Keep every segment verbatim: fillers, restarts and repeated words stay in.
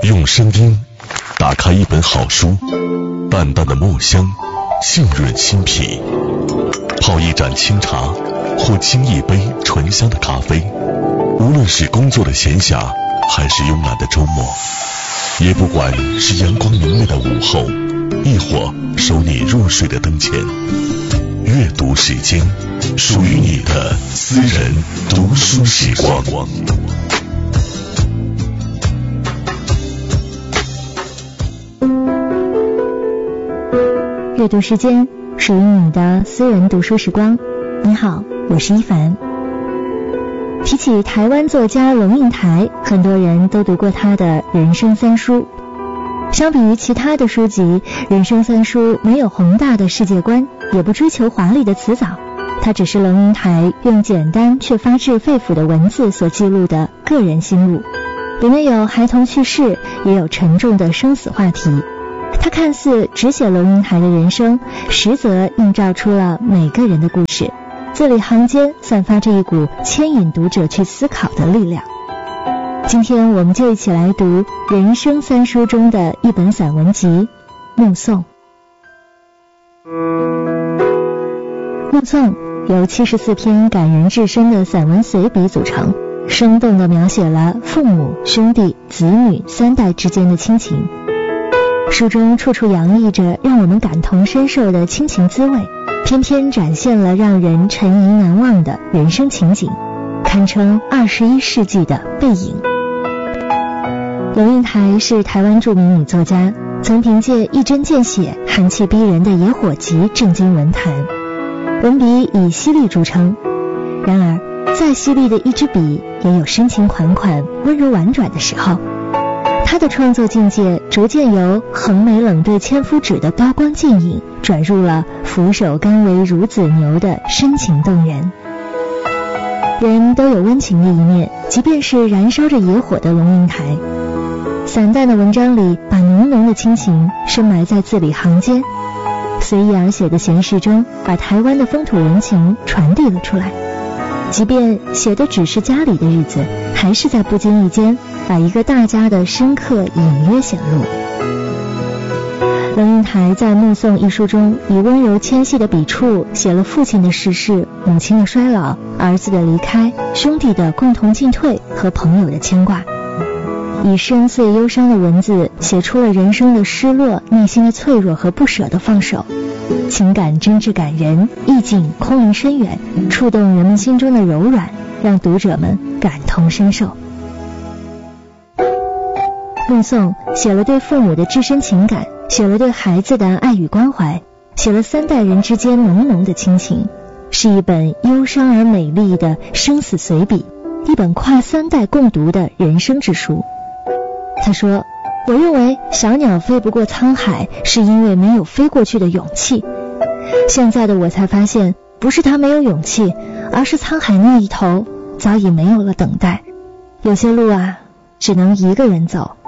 用声音打开一本好书，淡淡的墨香浸润心脾，泡一盏清茶或沏一杯醇香的咖啡，无论是工作的闲暇还是慵懒的周末，也不管是阳光明媚的午后，亦或收你入睡的灯前，阅读时间，属于你的私人读书时光。 阅读时间，属于你的私人读书时光。你好，我是一凡。提起台湾作家龙应台，很多人都读过他的人生三书。相比于其他的书籍，人生三书没有宏大的世界观，也不追求华丽的辞藻，它只是龙应台用简单却发自肺腑的文字所记录的个人心路。里面有孩童趣事，也有沉重的生死话题。他看似只写龙应台的人生，实则映照出了每个人的故事，字里行间散发着一股牵引读者去思考的力量。今天我们就一起来读人生三书中的一本散文集《目送》。《目送》由七十四篇感人至深的散文随笔组成，生动地描写了父母、兄弟、子女三代之间的亲情。书中处处洋溢着让我们感同身受的亲情滋味，偏偏展现了让人沉吟难忘的人生情景，堪称二十一世纪的背影。龙应台是台湾著名女作家，曾凭借一针见血、寒气逼人的《野火集》震惊文坛，文笔以犀利著称。然而再犀利的一支笔，也有深情款款、温柔婉转的时候。他的创作境界逐渐由横眉冷对千夫指的刀光剑影，转入了俯首甘为孺子牛的深情动人。人都有温情的一面，即便是燃烧着野火的龙应台，散淡的文章里把浓浓的亲情深埋在字里行间，随意而写的闲适中，把台湾的风土人情传递了出来。即便写的只是家里的日子，还是在不经意间把一个大家的深刻隐约显露。龙应台在《目送》一书中，以温柔纤细的笔触写了父亲的逝世、母亲的衰老、儿子的离开、兄弟的共同进退和朋友的牵挂，以深邃忧伤的文字写出了人生的失落、内心的脆弱和不舍的放手，情感真挚感人，意境空灵深远，触动人们心中的柔软，让读者们感同身受。目送写了对父母的至深情感，写了对孩子的爱与关怀，写了三代人之间浓浓的亲情，是一本忧伤而美丽的生死随笔，一本跨三代共读的人生之书。他说，我认为小鸟飞不过沧海，是因为没有飞过去的勇气。现在的我才发现，不是他没有勇气，而是沧海那一头早已没有了等待。有些路啊，只能一个人走。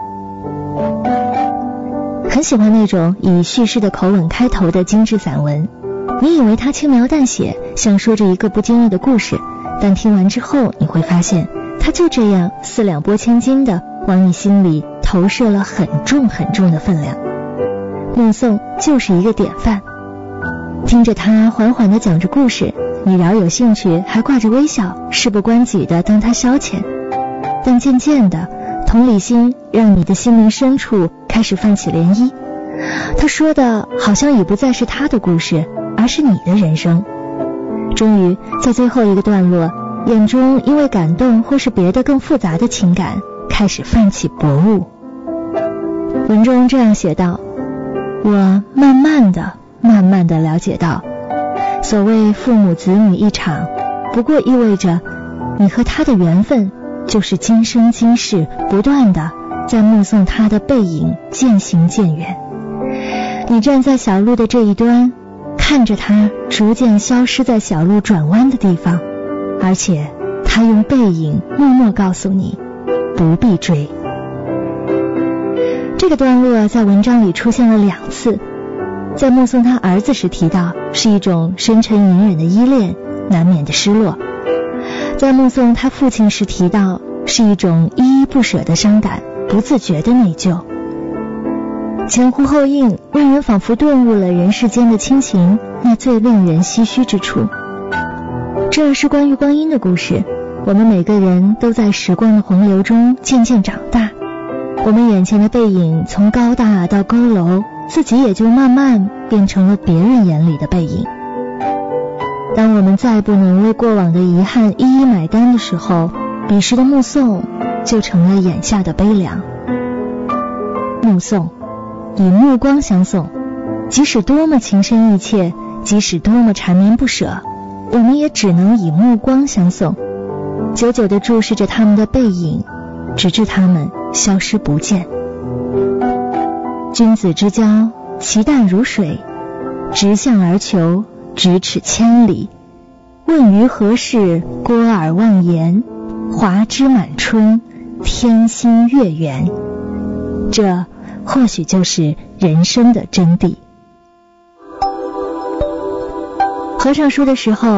很喜欢那种以叙事的口吻开头的精致散文，你以为它轻描淡写，像说着一个不经意的故事，但听完之后你会发现，它就这样四两拨千斤的往你心里投射了很重很重的分量。目送就是一个典范，听着他缓缓地讲着故事，你饶有兴趣，还挂着微笑，事不关己地当他消遣。但渐渐的，同理心让你的心灵深处开始泛起涟漪，他说的好像已不再是他的故事，而是你的人生。终于在最后一个段落，眼中因为感动或是别的更复杂的情感开始泛起薄雾。文中这样写道，我慢慢的慢慢的了解到，所谓父母子女一场，不过意味着你和他的缘分就是今生今世不断的在目送他的背影渐行渐远。你站在小路的这一端，看着他逐渐消失在小路转弯的地方，而且他用背影默默告诉你不必追。这个段落在文章里出现了两次，在目送他儿子时提到是一种深沉隐忍的依恋，难免的失落；在目送他父亲时提到是一种依依不舍的伤感， 不自觉的内疚。前呼后应，让人仿佛顿悟了人世间的亲情那最令人唏嘘之处。这是关于光阴的故事，我们每个人都在时光的洪流中渐渐长大，我们眼前的背影从高大到佝偻，自己也就慢慢变成了别人眼里的背影。当我们再不能为过往的遗憾一一买单的时候，彼时的目送就成了眼下的悲凉。目送，以目光相送，即使多么情深意切，即使多么缠绵不舍，我们也只能以目光相送，久久地注视着他们的背影，直至他们消失不见。君子之交，其淡如水，直向而求，咫尺千里。问于何事，郭尔忘言，华枝满春，天心月圆。这或许就是人生的真谛。合上书的时候